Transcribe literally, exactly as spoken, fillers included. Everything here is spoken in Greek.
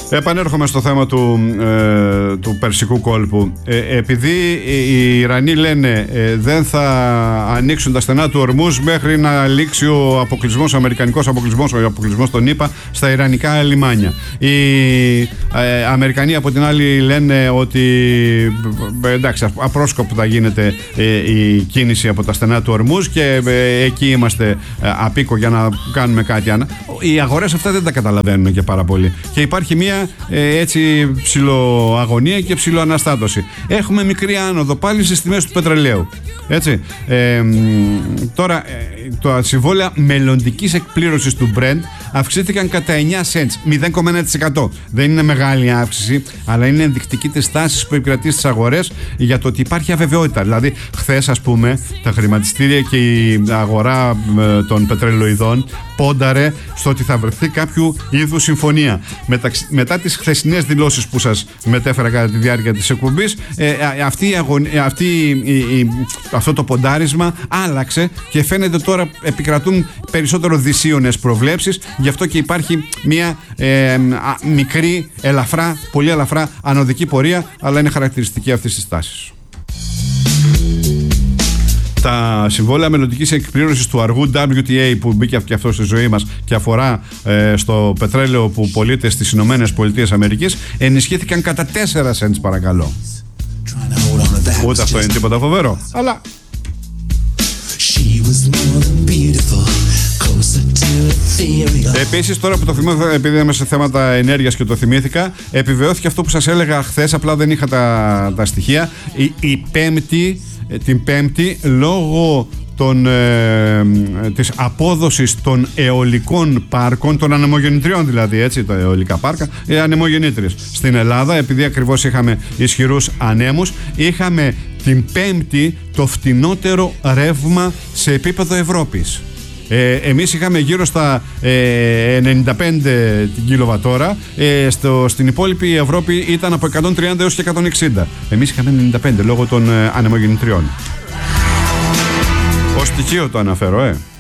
Επανέρχομαι στο θέμα του, ε, του Περσικού κόλπου. Ε, επειδή οι Ιρανοί λένε ε, δεν θα ανοίξουν τα στενά του Ορμούζ μέχρι να λήξει ο αποκλεισμός, ο αμερικανικός αποκλεισμός, ο αποκλεισμός των ΗΠΑ στα ιρανικά λιμάνια. Οι ε, Αμερικανοί από την άλλη λένε ότι ε, εντάξει, απρόσκοπτα θα γίνεται ε, η κίνηση από τα στενά του Ορμούζ και ε, εκεί είμαστε ε, απίκο για να κάνουμε κάτι. Οι αγορές αυτά δεν τα καταλαβαίνουν και πάρα πολύ. Και υπάρχει μια ε, έτσι ψιλοαγωνία και ψιλοαναστάτωση. Έχουμε μικρή άνοδο πάλι στις τιμές του πετρελαίου. Έτσι. Ε, τώρα, ε, τα συμβόλαια μελλοντικής εκπλήρωσης του Brent αυξήθηκαν κατά εννιά σεντς, μηδέν κόμμα ένα τοις εκατό. Δεν είναι μεγάλη αύξηση, αλλά είναι ενδεικτική της τάσης που επικρατεί στις αγορές για το ότι υπάρχει αβεβαιότητα. Δηλαδή, χθες, ας πούμε, τα χρηματιστήρια και η αγορά ε, των πετρελοειδών πόνταρε στο ότι θα βρεθεί κάποιο είδους συμφωνία. Μεταξύ, μετά τις χθεσινές δηλώσεις που σας μετέφερα κατά τη διάρκεια της εκπομπής, ε, αυτή η αγωνία, αυτή η, η, αυτό το ποντάρισμα άλλαξε και φαίνεται τώρα επικρατούν περισσότερο δυσίωνες προβλέψεις. Γι' αυτό και υπάρχει μια ε, α, μικρή, ελαφρά, πολύ ελαφρά ανωδική πορεία, αλλά είναι χαρακτηριστική αυτής της τάσης. Τα συμβόλαια μελλοντικής εκπλήρωσης του αργού ντάμπλιου τι έι που μπήκε και αυτό στη ζωή μας και αφορά ε, στο πετρέλαιο που πωλείται στις Ηνωμένες Πολιτείες Αμερικής ενισχύθηκαν κατά τέσσερα σεντς, παρακαλώ. Ούτε αυτό είναι τίποτα φοβερό, αλλά επίσης, τώρα που το θυμήθηκα, επειδή είμαι σε θέματα ενέργειας και το θυμήθηκα, επιβεβαιώθηκε αυτό που σας έλεγα χθες, απλά δεν είχα τα, τα στοιχεία. Η, η πέμπτη, την Πέμπτη, λόγω των, ε, της απόδοσης των αιωλικών πάρκων, των ανεμογεννητριών δηλαδή, έτσι, τα αιωλικά πάρκα, οι ανεμογεννήτριες στην Ελλάδα, επειδή ακριβώς είχαμε ισχυρούς ανέμους, είχαμε την Πέμπτη το φτηνότερο ρεύμα σε επίπεδο Ευρώπης. Ε, εμείς είχαμε γύρω στα ε, ενενήντα πέντε την κιλοβατόρα, ε, στο, στην υπόλοιπη Ευρώπη ήταν από εκατόν τριάντα έως και εκατόν εξήντα. Εμείς είχαμε ενενήντα πέντε λόγω των ε, ανεμογεννητριών. Ως στοιχείο το αναφέρω, ε.